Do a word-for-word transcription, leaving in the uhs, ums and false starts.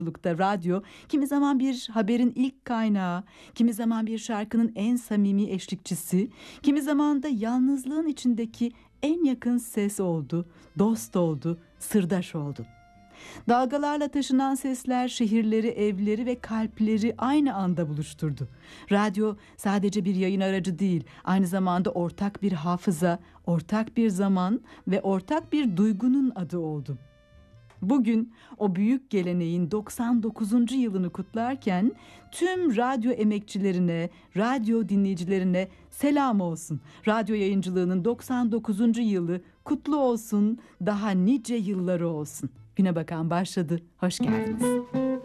yolculukta radyo kimi zaman bir haberin ilk kaynağı, kimi zaman bir şarkının en samimi eşlikçisi, kimi zaman da yalnızlığın içindeki en yakın ses oldu, dost oldu, sırdaş oldu. Dalgalarla taşınan sesler şehirleri, evleri ve kalpleri aynı anda buluşturdu. Radyo sadece bir yayın aracı değil, aynı zamanda ortak bir hafıza, ortak bir zaman ve ortak bir duygunun adı oldu. Bugün o büyük geleneğin doksan dokuzuncu yılını kutlarken tüm radyo emekçilerine, radyo dinleyicilerine selam olsun. Radyo yayıncılığının doksan dokuzuncu yılı kutlu olsun, daha nice yılları olsun. Güne Bakan başladı. Hoş geldiniz.